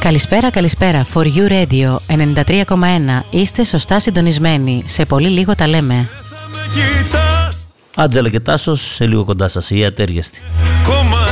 Καλησπέρα, καλησπέρα. For You Radio 93,1. Είστε σωστά συντονισμένοι. Σε πολύ λίγο τα λέμε. Άντζελα και Τάσος, σε λίγο κοντά σας, η ατέριαστη.